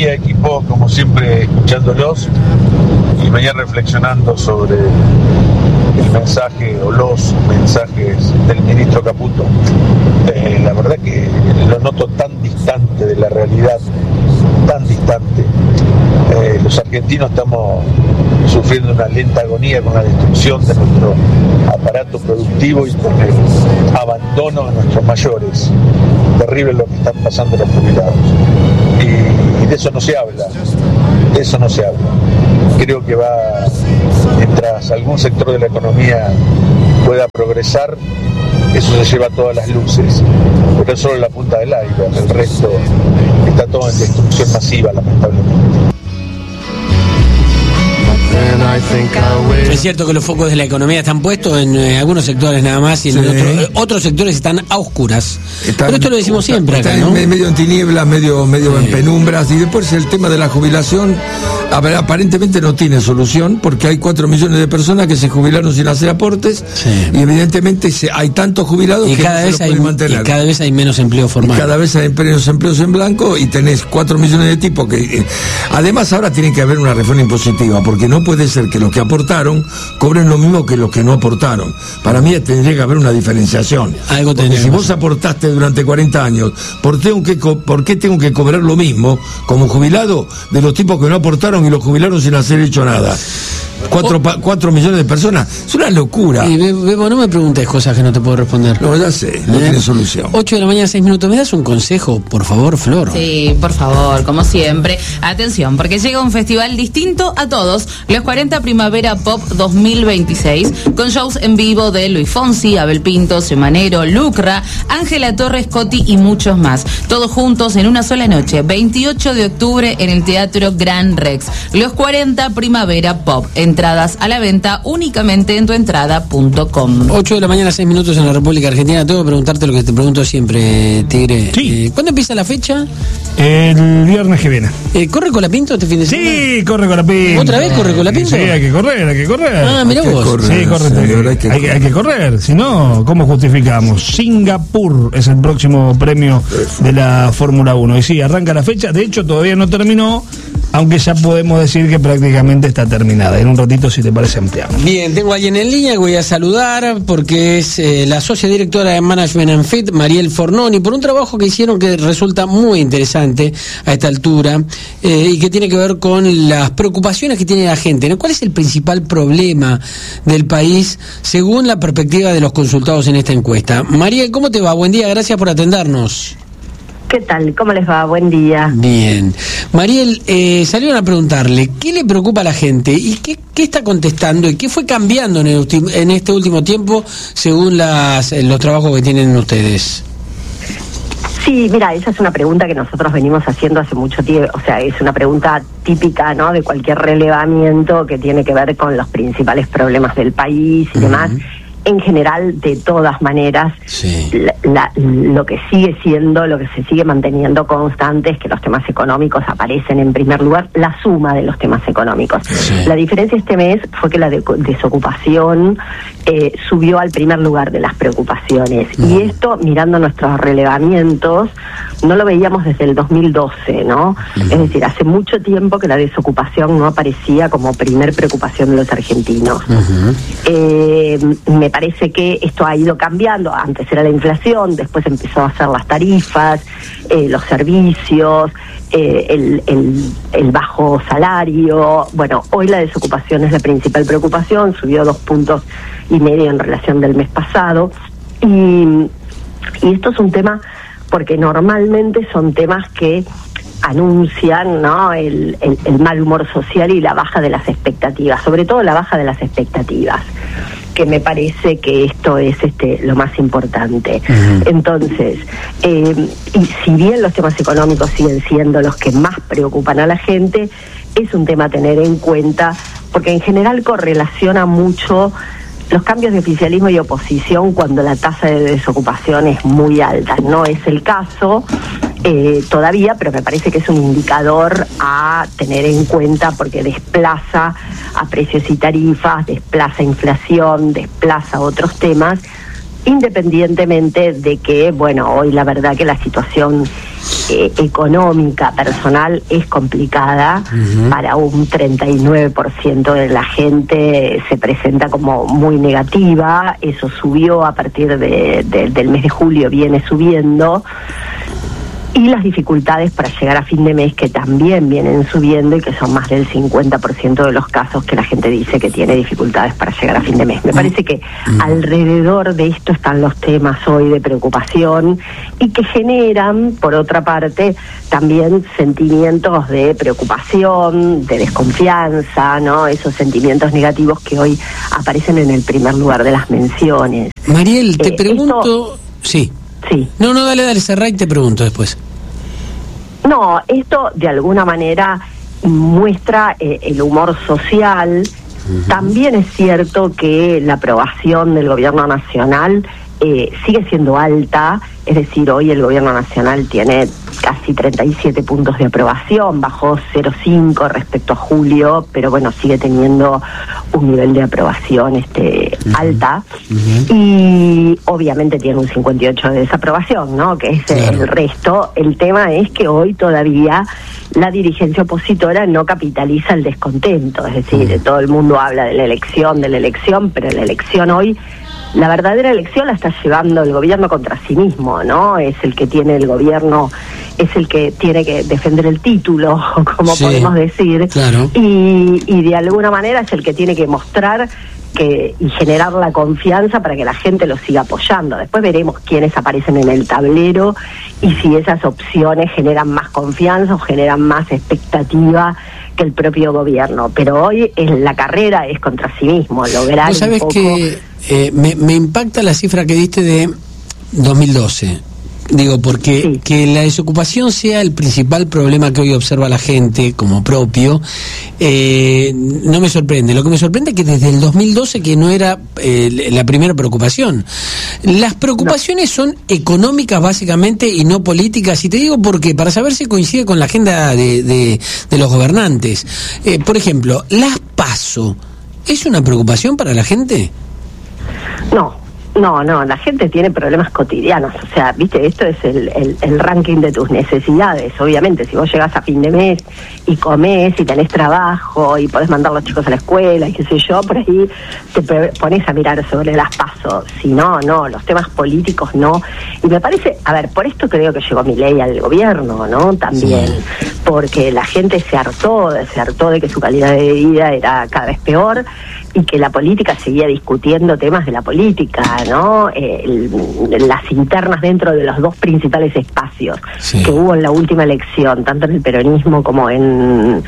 día, equipo, como siempre escuchándolos y venía reflexionando sobre el mensaje o los mensajes del ministro Caputo. La verdad que lo noto tan distante de la realidad, tan distante. Los argentinos estamos sufriendo una lenta agonía con la destrucción de nuestro aparato productivo y con el abandono de nuestros mayores. Terrible lo que están pasando los jubilados. Y de eso no se habla, Creo que mientras algún sector de la economía pueda progresar, eso se lleva todas las luces, pero es solo la punta del iceberg, el resto está todo en destrucción masiva, lamentablemente. Es cierto que los focos de la economía están puestos en algunos sectores nada más y en otros sectores están a oscuras. Pero esto lo decimos siempre acá, ¿no? Medio en tinieblas, medio en penumbras. Y después el tema de la jubilación, aparentemente no tiene solución, porque hay 4 millones de personas que se jubilaron sin hacer aportes, y evidentemente hay tantos jubilados que cada vez hay mantener. Y cada vez hay menos empleo formal. Y cada vez hay menos empleos en blanco, y tenés 4 millones de tipos que... además ahora tiene que haber una reforma impositiva, porque no puede ser que los que aportaron cobren lo mismo que los que no aportaron. Para mí tendría que haber una diferenciación. Porque si vos aportaste durante 40 años, ¿por qué tengo que cobrar lo mismo como jubilado de los tipos que no aportaron y los jubilaron sin hacer hecho nada? 4 millones de personas, es una locura. Y Bebo, no me preguntes cosas que no te puedo responder. No, ya sé, no tiene solución. 8 de la mañana, 6 minutos. ¿Me das un consejo, por favor, Flor? Sí, por favor, como siempre. Atención, porque llega un festival distinto a todos. Los 40 Primavera Pop 2026, con shows en vivo de Luis Fonsi, Abel Pinto, Semanero, Lucra, Ángela Torres, Coti y muchos más. Todos juntos en una sola noche, 28 de octubre en el Teatro Gran Rex. Los 40 Primavera Pop. Entradas a la venta únicamente en tuentrada.com. 8 de la mañana, 6 minutos en la República Argentina. Tengo que preguntarte lo que te pregunto siempre, Tigre. Sí. ¿Cuándo empieza la fecha? El viernes que viene. ¿Corre Colapinto este fin de semana? Sí, corre Colapinto. ¿Otra vez corre Colapinto? Sí, hay que correr. Ah, mirá vos. Sí, hay que correr. Si no, ¿cómo justificamos? Singapur es el próximo premio de la Fórmula 1. Y sí, arranca la fecha. De hecho, todavía no terminó, aunque ya podemos decir que prácticamente está terminada. En un ratito, si te parece, ampliamos. Bien, tengo a alguien en línea que voy a saludar porque es la socia directora de Management and Fit, Mariel Fornoni, por un trabajo que hicieron que resulta muy interesante a esta altura y que tiene que ver con las preocupaciones que tiene la gente, ¿no? ¿Cuál es el principal problema del país según la perspectiva de los consultados en esta encuesta? Mariel, ¿cómo te va? Buen día, gracias por atendernos. ¿Qué tal? ¿Cómo les va? Buen día. Bien. Mariel, salieron a preguntarle qué le preocupa a la gente y qué está contestando y qué fue cambiando en este último tiempo según los trabajos que tienen ustedes. Sí, mira, esa es una pregunta que nosotros venimos haciendo hace mucho tiempo, o sea, es una pregunta típica, ¿no?, de cualquier relevamiento que tiene que ver con los principales problemas del país y demás. En general, de todas maneras, sí. Lo que sigue siendo, lo que se sigue manteniendo constante es que los temas económicos aparecen en primer lugar, la suma de los temas económicos. Sí. La diferencia este mes fue que la desocupación subió al primer lugar de las preocupaciones. Y esto, mirando nuestros relevamientos, no lo veíamos desde el 2012, ¿no? Es decir, hace mucho tiempo que la desocupación no aparecía como primer preocupación de los argentinos. Me parece que esto ha ido cambiando. Antes era la inflación, después empezó a ser las tarifas, los servicios, el bajo salario. Bueno, hoy la desocupación es la principal preocupación, subió 2,5 puntos en relación del mes pasado. Y esto es un tema porque normalmente son temas que anuncian, ¿no?, el mal humor social y la baja de las expectativas, sobre todo la baja de las expectativas, que me parece que esto es lo más importante. Entonces, y si bien los temas económicos siguen siendo los que más preocupan a la gente, es un tema a tener en cuenta, porque en general correlaciona mucho los cambios de oficialismo y oposición cuando la tasa de desocupación es muy alta. No es el caso todavía, pero me parece que es un indicador a tener en cuenta porque desplaza a precios y tarifas, desplaza inflación, desplaza otros temas, independientemente de que, bueno, hoy la verdad que la situación económica, personal, es complicada. Para un 39% de la gente se presenta como muy negativa. Eso subió a partir del mes de julio, viene subiendo. Y las dificultades para llegar a fin de mes, que también vienen subiendo y que son más del 50% de los casos que la gente dice que tiene dificultades para llegar a fin de mes. Me parece que alrededor de esto están los temas hoy de preocupación y que generan, por otra parte, también sentimientos de preocupación, de desconfianza, ¿no? Esos sentimientos negativos que hoy aparecen en el primer lugar de las menciones. Mariel, te pregunto... Sí. No, dale, cerrá y te pregunto después. No, esto de alguna manera muestra el humor social. También es cierto que la aprobación del gobierno nacional sigue siendo alta, es decir, hoy el gobierno nacional tiene casi 37 puntos de aprobación, bajó 0,5 respecto a julio, pero bueno, sigue teniendo un nivel de aprobación alta, y obviamente tiene un 58 de desaprobación, ¿no? Que es el resto. El tema es que hoy todavía la dirigencia opositora no capitaliza el descontento, es decir, todo el mundo habla de la elección, pero la elección hoy, la verdadera elección la está llevando el gobierno contra sí mismo, ¿no? Es el que tiene el gobierno, es el que tiene que defender el título, como podemos decir, y de alguna manera es el que tiene que mostrar y generar la confianza para que la gente lo siga apoyando. Después veremos quiénes aparecen en el tablero y si esas opciones generan más confianza o generan más expectativa que el propio gobierno. Pero hoy la carrera es contra sí mismo, lograr ¿Vos sabés un poco... que me impacta la cifra que diste de 2012? Digo, porque que la desocupación sea el principal problema que hoy observa la gente como propio, no me sorprende. Lo que me sorprende es que desde el 2012, que no era la primera preocupación. Las preocupaciones son económicas básicamente y no políticas, y te digo porque para saber si coincide con la agenda de los gobernantes. Por ejemplo, las PASO, ¿es una preocupación para la gente? No, la gente tiene problemas cotidianos, o sea, viste, esto es el ranking de tus necesidades. Obviamente, si vos llegás a fin de mes y comés y tenés trabajo y podés mandar a los chicos a la escuela y qué sé yo, por ahí te pones a mirar sobre las PASO. Si no, los temas políticos no. Y me parece, a ver, por esto creo que llegó Milei al gobierno, ¿no? También, porque la gente se hartó de que su calidad de vida era cada vez peor y que la política seguía discutiendo temas de la política, ¿no? Las internas dentro de los dos principales espacios que hubo en la última elección, tanto en el peronismo como en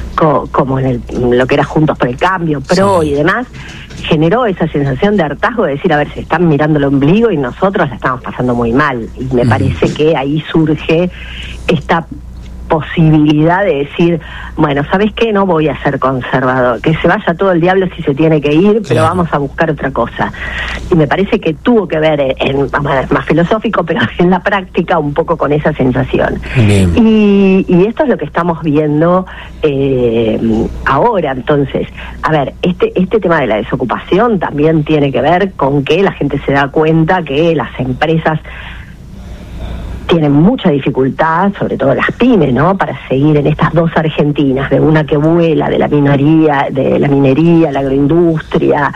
lo que era Juntos por el Cambio, PRO y demás, generó esa sensación de hartazgo de decir, a ver, se están mirando el ombligo y nosotros la estamos pasando muy mal. Y me parece que ahí surge esta posibilidad de decir, bueno, ¿sabes qué? No voy a ser conservador, que se vaya todo el diablo si se tiene que ir, pero vamos a buscar otra cosa. Y me parece que tuvo que ver, más filosófico, pero en la práctica un poco con esa sensación. Y esto es lo que estamos viendo ahora. Entonces, a ver, este tema de la desocupación también tiene que ver con que la gente se da cuenta que las empresas tienen mucha dificultad, sobre todo las pymes, ¿no?, para seguir en estas dos Argentinas, de una que vuela, de la minería, la agroindustria,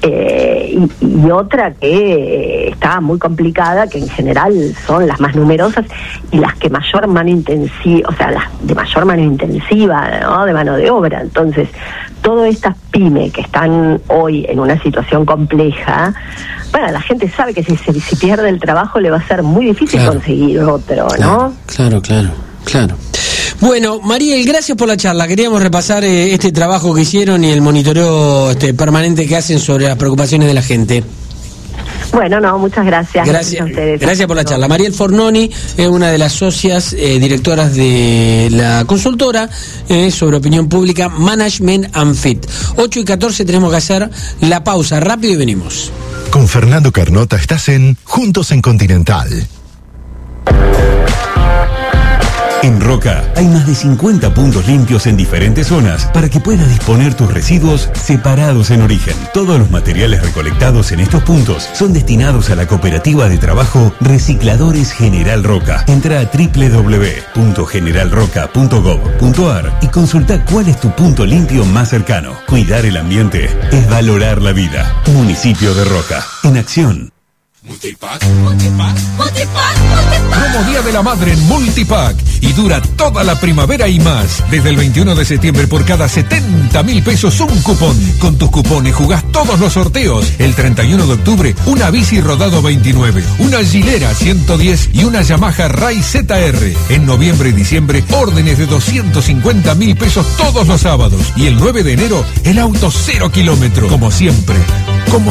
y otra que está muy complicada, que en general son las más numerosas y las que mayor mano intensiva, o sea, las de mayor mano intensiva, ¿no?, de mano de obra. Entonces, todas estas pymes que están hoy en una situación compleja, bueno, la gente sabe que si pierde el trabajo le va a ser muy difícil conseguir otro, ¿no? Claro. Bueno, Mariel, gracias por la charla. Queríamos repasar este trabajo que hicieron y el monitoreo permanente que hacen sobre las preocupaciones de la gente. Bueno, muchas gracias. Gracias a ustedes. Gracias por la charla. Mariel Fornoni es una de las socias directoras de la consultora sobre opinión pública Management and Fit. 8:14 tenemos que hacer la pausa. Rápido y venimos. Con Fernando Carnota estás en Juntos en Continental. En Roca hay más de 50 puntos limpios en diferentes zonas para que puedas disponer tus residuos separados en origen. Todos los materiales recolectados en estos puntos son destinados a la cooperativa de trabajo Recicladores General Roca. Entra a www.generalroca.gov.ar y consulta cuál es tu punto limpio más cercano. Cuidar el ambiente es valorar la vida. Municipio de Roca. En acción. Multipack. Promo Día de la Madre en Multipack y dura toda la primavera y más. Desde el 21 de septiembre por cada 70.000 pesos un cupón. Con tus cupones jugás todos los sorteos. El 31 de octubre una bici rodado 29, una Gilera 110 y una Yamaha Ray ZR. En noviembre y diciembre órdenes de 250.000 pesos todos los sábados. Y el 9 de enero el auto 0 kilómetro. Como siempre.